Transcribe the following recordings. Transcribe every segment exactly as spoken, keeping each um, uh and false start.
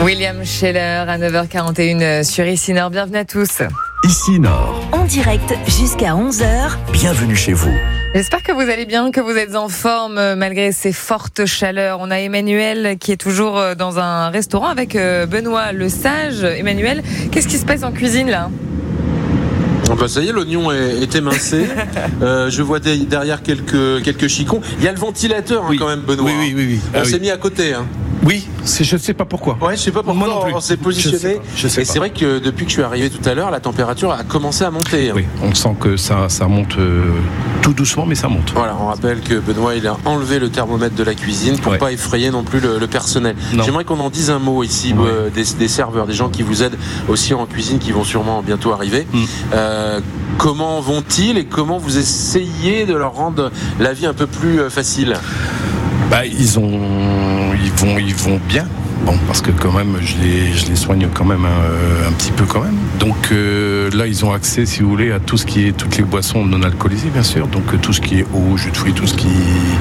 William Scheller à neuf heures quarante et une sur Ici Nord. Bienvenue à tous. Ici Nord. En direct jusqu'à onze heures. Bienvenue chez vous. J'espère que vous allez bien, que vous êtes en forme malgré ces fortes chaleurs. On a Emmanuel qui est toujours dans un restaurant avec Benoît Le Sage. Emmanuel, qu'est-ce qui se passe en cuisine là ? Bah ça y est, l'oignon est, est émincé. euh, je vois des, derrière quelques, quelques chicons. Il y a le ventilateur hein, oui. quand même, Benoît. Oui, oui, oui. oui. On ah, s'est oui. mis à côté. Hein. Oui, c'est, je ne sais pas pourquoi. Ouais, je sais pas pourquoi Moi non plus. on s'est positionné. Je sais pas, je sais Et pas. c'est vrai que depuis que je suis arrivé tout à l'heure, la température a commencé à monter. Hein. Oui, on sent que ça, ça monte euh, tout doucement, mais ça monte. Voilà, on rappelle que Benoît il a enlevé le thermomètre de la cuisine pour ouais. pas effrayer non plus le, le personnel. Non. J'aimerais qu'on en dise un mot ici, ouais. euh, des, des serveurs, des gens qui vous aident aussi en cuisine, qui vont sûrement bientôt arriver. Mm. Euh, comment vont-ils et comment vous essayez de leur rendre la vie un peu plus euh, facile ? Bah, ils ont, ils vont, ils vont bien. Bon, parce que quand même, je les, je les soigne quand même un, un petit peu quand même. Donc euh, là, ils ont accès, si vous voulez, à tout ce qui est toutes les boissons non alcoolisées, bien sûr. Donc euh, tout ce qui est eau, jus de fruits, tout ce qui,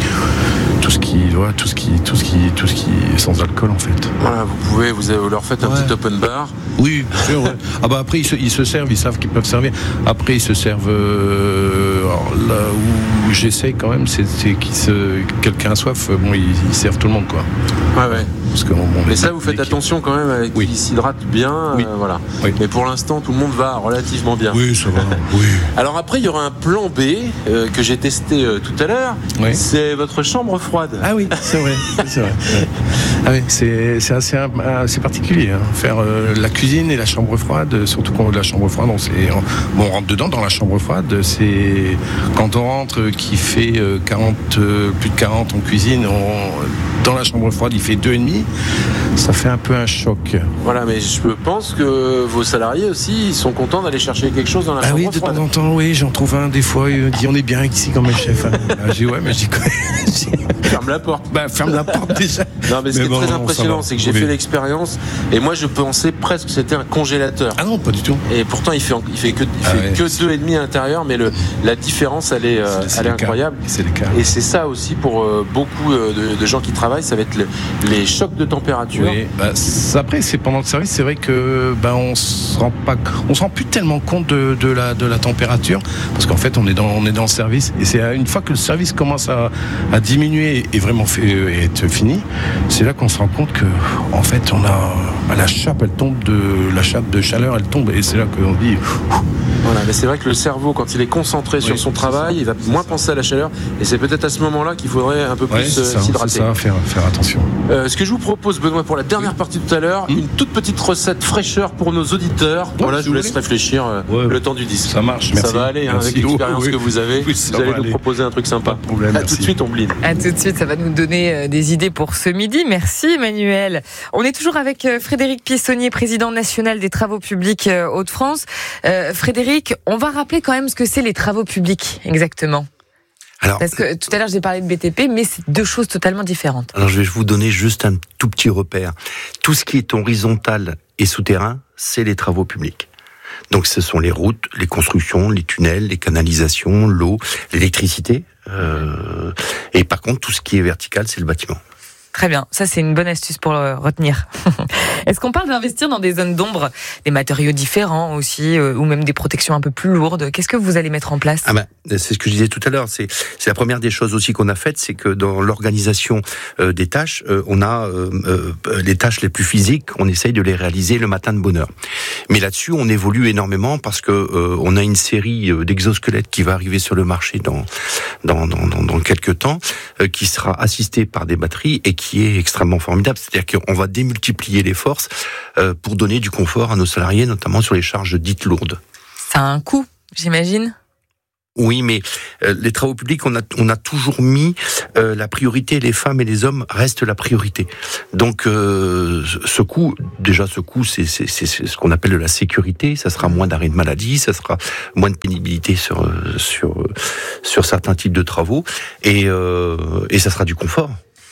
tout ce qui, voilà, tout ce qui, tout ce qui, tout ce qui est sans alcool en fait. Voilà, vous pouvez, vous, avez, vous leur faites un ouais. petit open bar. Oui, bien sûr. Ouais. Ah bah après, ils se, ils se servent, ils savent qu'ils peuvent servir. Après, ils se servent. Euh, alors, là où j'essaye quand même, c'est, c'est qu'ils se, quelqu'un a soif. Bon, ils, ils servent tout le monde, quoi. Ouais, ouais. Parce que, bon, mais ça, vous faites attention quand même avec oui. qu'ils s'hydratent bien. Oui. Euh, voilà. Oui. Mais pour l'instant, tout le monde va relativement bien. Oui, ça va. Oui. Alors après, il y aura un plan B euh, que j'ai testé euh, tout à l'heure. Oui. C'est votre chambre froide. Ah oui, c'est vrai. c'est vrai. Ouais. Ah oui, c'est, c'est assez, assez particulier. Hein. Faire euh, la cuisine et la chambre froide, surtout quand la chambre froide, on, c'est, on, bon, on rentre dedans dans la chambre froide. C'est quand on rentre, qui fait euh, quarante, euh, plus de quarante en cuisine, on, dans la chambre froide, il fait deux virgule cinq. Ça fait un peu un choc. Voilà, mais je pense que vos salariés aussi, ils sont contents d'aller chercher quelque chose dans la ah chambre oui, froide. Ah oui, de temps en temps, oui, j'en trouve un des fois. Il dit on est bien ici comme le chef. Ah, j'ai dit ouais, mais je dis quoi Ferme la porte. Bah, ferme la porte déjà. Non, mais ce mais qui bon, est très non, impressionnant, c'est que j'ai oui. fait l'expérience et moi je pensais presque que c'était un congélateur. Ah non, pas du tout. Et pourtant, il fait, il fait que, il ah fait ouais, que deux virgule cinq à l'intérieur, mais le, la différence, elle est, euh, c'est, elle est incroyable. C'est le cas. Et c'est ça aussi pour euh, beaucoup euh, de, de gens qui travaillent, ça va être le, les chocs de température. Oui, bah, après, c'est pendant le service, c'est vrai que bah, on se rend pas, on se rend plus tellement compte de, de la de la température, parce qu'en fait, on est dans on est dans le service, et c'est une fois que le service commence à, à diminuer et vraiment fait, et être fini, c'est là qu'on se rend compte que en fait, on a bah, la chape, elle tombe de la chape de chaleur, elle tombe, et c'est là qu'on dit. Voilà, mais c'est vrai que le cerveau, quand il est concentré oui, sur son travail, il va moins ça. penser à la chaleur, et c'est peut-être à ce moment-là qu'il faudrait un peu plus ouais, c'est ça, s'hydrater. C'est ça, faire faire attention. Euh, ce que je vous propose, Benoît, pour la dernière oui. partie tout à l'heure, mmh. une toute petite recette fraîcheur pour nos auditeurs. Ouais, voilà, je vous laisse voulez. réfléchir euh, ouais, le temps du disque. Ça marche, ça merci. va aller hein, avec l'expérience oui, oui. que vous avez. Oui, vous allez nous aller. proposer un truc sympa. Pas de problème, à tout de suite, on bline. À tout de suite, ça va nous donner euh, des idées pour ce midi. Merci Emmanuel. On est toujours avec euh, Frédéric Piessonnier, président national des travaux publics euh, Hauts-de-France. Euh, Frédéric, on va rappeler quand même ce que c'est les travaux publics exactement. Alors, parce que tout à l'heure j'ai parlé de B T P, mais c'est deux choses totalement différentes. Alors je vais vous donner juste un tout petit repère. Tout ce qui est horizontal et souterrain, c'est les travaux publics. Donc ce sont les routes, les constructions, les tunnels, les canalisations, l'eau, l'électricité. Euh, et par contre, tout ce qui est vertical, c'est le bâtiment. Très bien, ça c'est une bonne astuce pour le retenir. Est-ce qu'on parle d'investir dans des zones d'ombre, des matériaux différents aussi, euh, ou même des protections un peu plus lourdes ? Qu'est-ce que vous allez mettre en place ? Ah ben, c'est ce que je disais tout à l'heure. C'est, c'est la première des choses aussi qu'on a faites, c'est que dans l'organisation euh, des tâches, euh, on a euh, euh, les tâches les plus physiques, on essaye de les réaliser le matin de bonne heure. Mais là-dessus, on évolue énormément parce que euh, on a une série d'exosquelettes qui va arriver sur le marché dans dans dans, dans, dans quelques temps, euh, qui sera assistée par des batteries et qui qui est extrêmement formidable. C'est-à-dire qu'on va démultiplier les forces euh, pour donner du confort à nos salariés, notamment sur les charges dites lourdes. Ça a un coût, j'imagine ? Oui, mais euh, les travaux publics, on a, on a toujours mis euh, la priorité, les femmes et les hommes restent la priorité. Donc, euh, ce coût, déjà ce coût, c'est, c'est, c'est ce qu'on appelle de la sécurité, ça sera moins d'arrêt de maladie, ça sera moins de pénibilité sur, sur, sur certains types de travaux, et, euh, et ça sera du confort.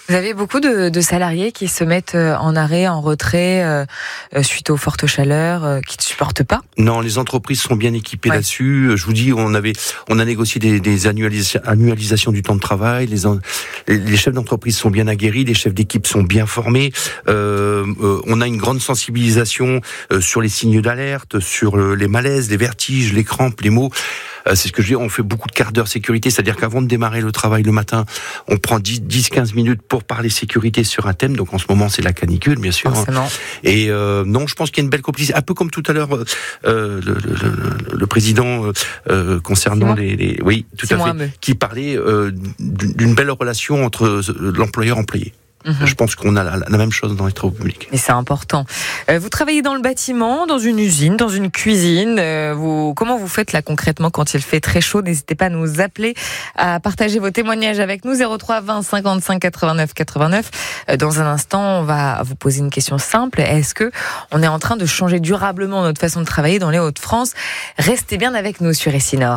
Vous avez beaucoup de, de salariés qui se mettent en arrêt, en retrait, euh, suite aux fortes chaleurs, euh, qui ne supportent pas? Non, les entreprises sont bien équipées ouais. là-dessus. Je vous dis, on avait, on a négocié des, des annualisa- annualisations du temps de travail. Les, en, les chefs d'entreprise sont bien aguerris, les chefs d'équipe sont bien formés. Euh, euh, on a une grande sensibilisation euh, sur les signes d'alerte, sur le, les malaises, les vertiges, les crampes, les maux. Euh, c'est ce que je dis, on fait beaucoup de quarts d'heure sécurité, c'est-à-dire qu'avant de démarrer le travail le matin, on prend dix à quinze minutes pour parler sécurité sur un thème. Donc en ce moment, c'est la canicule, bien sûr. Forcément. Et euh, non, je pense qu'il y a une belle complicité. Un peu comme tout à l'heure, euh, le, le, le, le président euh, concernant les, les... Oui, tout C'est à fait. Moi, qui parlait euh, d'une belle relation entre l'employeur et l'employé. Mmh. Je pense qu'on a la, la même chose dans les travaux publics. Et c'est important. Euh, vous travaillez dans le bâtiment, dans une usine, dans une cuisine. Euh, vous, comment vous faites là concrètement quand il fait très chaud? N'hésitez pas à nous appeler, à partager vos témoignages avec nous. zéro trois vingt cinquante-cinq quatre-vingt-neuf quatre-vingt-neuf. Euh, dans un instant, on va vous poser une question simple. Est-ce que on est en train de changer durablement notre façon de travailler dans les Hauts-de-France? Restez bien avec nous sur Essinor.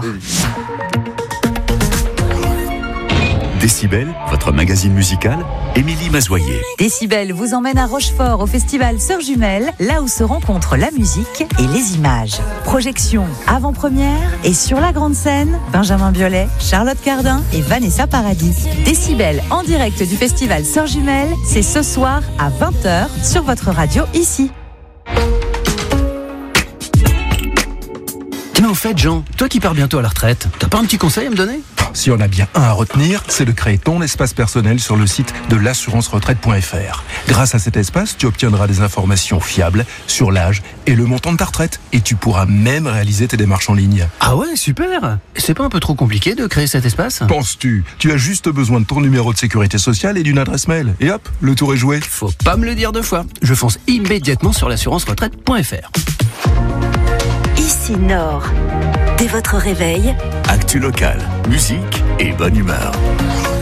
Décibel, votre magazine musical, Émilie Mazoyer. Décibel vous emmène à Rochefort au festival Sœurs Jumelles, là où se rencontrent la musique et les images. Projection avant-première et sur la grande scène, Benjamin Biolay, Charlotte Cardin et Vanessa Paradis. Décibel en direct du festival Sœurs Jumelles, c'est ce soir à vingt heures sur votre radio ici. Mais au fait, Jean, toi qui pars bientôt à la retraite, t'as pas un petit conseil à me donner? Si on a bien un à retenir, c'est de créer ton espace personnel sur le site de l'assurance retraite point f r. Grâce à cet espace, tu obtiendras des informations fiables sur l'âge et le montant de ta retraite. Et tu pourras même réaliser tes démarches en ligne. Ah ouais, super! C'est pas un peu trop compliqué de créer cet espace? Penses-tu? Tu as juste besoin de ton numéro de sécurité sociale et d'une adresse mail. Et hop, le tour est joué. Faut pas me le dire deux fois. Je fonce immédiatement sur l'assurance retraite point f r. Ici Nord. Dès votre réveil, Actu local, musique et bonne humeur.